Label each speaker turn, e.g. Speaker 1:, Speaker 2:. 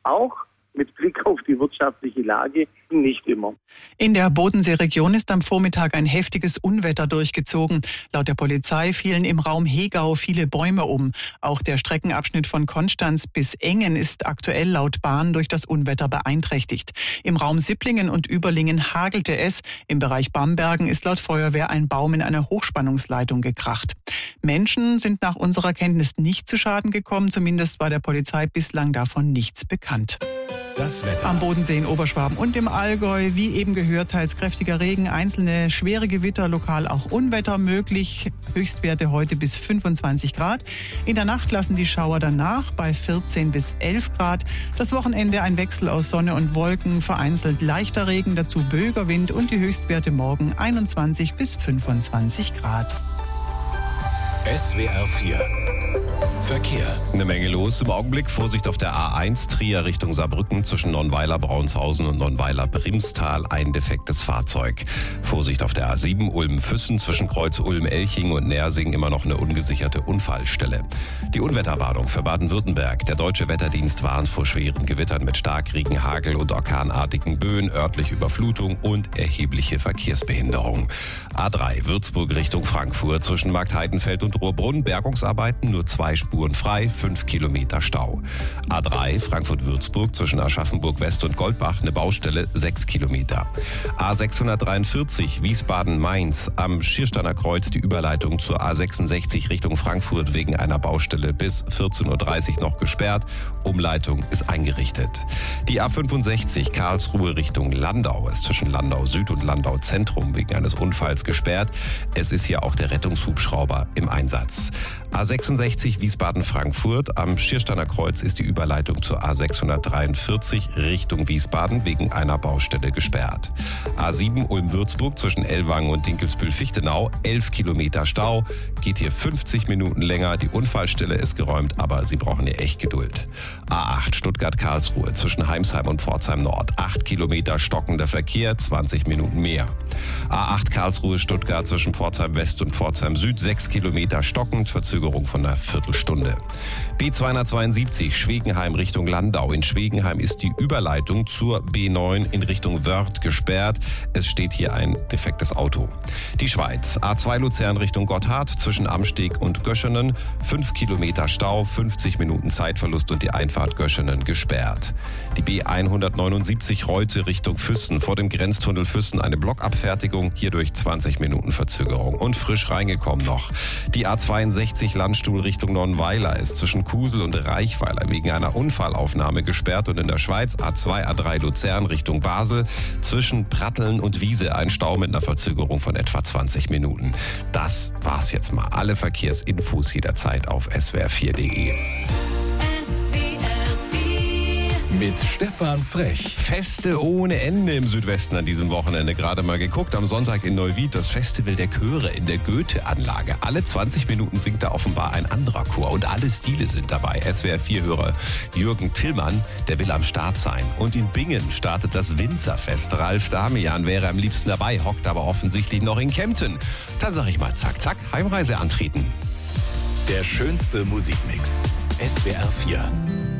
Speaker 1: auch mit Blick auf die wirtschaftliche Lage nicht immer.
Speaker 2: In der Bodenseeregion ist am Vormittag ein heftiges Unwetter durchgezogen. Laut der Polizei fielen im Raum Hegau viele Bäume um. Auch der Streckenabschnitt von Konstanz bis Engen ist aktuell laut Bahn durch das Unwetter beeinträchtigt. Im Raum Sipplingen und Überlingen hagelte es. Im Bereich Bambergen ist laut Feuerwehr ein Baum in eine Hochspannungsleitung gekracht. Menschen sind nach unserer Kenntnis nicht zu Schaden gekommen. Zumindest war der Polizei bislang davon nichts bekannt.
Speaker 3: Das Wetter.
Speaker 2: Am Bodensee in Oberschwaben und im Allgäu, wie eben gehört, teils kräftiger Regen, einzelne schwere Gewitter, lokal auch Unwetter möglich. Höchstwerte heute bis 25 Grad. In der Nacht lassen die Schauer danach bei 14 bis 11 Grad. Das Wochenende ein Wechsel aus Sonne und Wolken, vereinzelt leichter Regen, dazu böiger Wind und die Höchstwerte morgen 21 bis 25 Grad.
Speaker 3: SWR 4 Verkehr.
Speaker 4: Eine Menge los im Augenblick. Vorsicht auf der A1 Trier Richtung Saarbrücken zwischen Nonnweiler-Brauenshausen und Nonnweiler-Brimstal. Ein defektes Fahrzeug. Vorsicht auf der A7 Ulm-Füssen zwischen Kreuz Ulm-Elching und Nersing. Immer noch eine ungesicherte Unfallstelle. Die Unwetterwarnung für Baden-Württemberg. Der Deutsche Wetterdienst warnt vor schweren Gewittern mit Starkregen, Hagel und orkanartigen Böen, örtlich Überflutung und erhebliche Verkehrsbehinderung. A3 Würzburg Richtung Frankfurt zwischen Marktheidenfeld und Rohrbrunn. Bergungsarbeiten, nur 2 Spuren frei, 5 Kilometer Stau. A3 Frankfurt-Würzburg zwischen Aschaffenburg West und Goldbach, eine Baustelle, 6 Kilometer. A643 Wiesbaden-Mainz am Schiersteiner Kreuz die Überleitung zur A66 Richtung Frankfurt wegen einer Baustelle bis 14.30 Uhr noch gesperrt. Umleitung ist eingerichtet. Die A65 Karlsruhe Richtung Landau ist zwischen Landau Süd und Landau Zentrum wegen eines Unfalls gesperrt. Es ist hier auch der Rettungshubschrauber im Einsatz. A66 Wiesbaden-Frankfurt am Schiersteiner Kreuz ist die Überleitung zur A643 Richtung Wiesbaden wegen einer Baustelle gesperrt. A7 Ulm-Würzburg zwischen Ellwangen und Dinkelsbühl-Fichtenau, 11 Kilometer Stau, geht hier 50 Minuten länger. Die Unfallstelle ist geräumt, aber Sie brauchen hier echt Geduld. A8 Stuttgart-Karlsruhe zwischen Heimsheim und Pforzheim Nord, 8 Kilometer stockender Verkehr, 20 Minuten mehr. A8 Karlsruhe-Stuttgart zwischen Pforzheim West und Pforzheim Süd, 6 Kilometer stockend, Verzögerung von einer Viertelstunde. B272 Schwegenheim Richtung Landau. In Schwegenheim ist die Überleitung zur B9 in Richtung Wörth gesperrt. Es steht hier ein defektes Auto. Die Schweiz. A2 Luzern Richtung Gotthard zwischen Amsteg und Göschenen. 5 Kilometer Stau, 50 Minuten Zeitverlust und die Einfahrt Göschenen gesperrt. Die B179 Reute Richtung Füssen. Vor dem Grenztunnel Füssen eine Blockabfertigung. Hierdurch 20 Minuten Verzögerung. Und frisch reingekommen noch. Die A62 Landstuhl Richtung Nonnweiler ist zwischen Kusel und Reichweiler wegen einer Unfallaufnahme gesperrt und in der Schweiz A2, A3 Luzern Richtung Basel zwischen Pratteln und Wiese ein Stau mit einer Verzögerung von etwa 20 Minuten. Das war's jetzt mal. Alle Verkehrsinfos jederzeit auf swr4.de.
Speaker 3: Mit Stefan Frech.
Speaker 4: Feste ohne Ende im Südwesten an diesem Wochenende. Gerade mal geguckt, am Sonntag in Neuwied, das Festival der Chöre in der Goethe-Anlage. Alle 20 Minuten singt da offenbar ein anderer Chor und alle Stile sind dabei. SWR4-Hörer Jürgen Tillmann, der will am Start sein. Und in Bingen startet das Winzerfest. Ralf Damian wäre am liebsten dabei, hockt aber offensichtlich noch in Kempten. Dann sag ich mal zack, zack, Heimreise antreten.
Speaker 3: Der schönste Musikmix. SWR 4.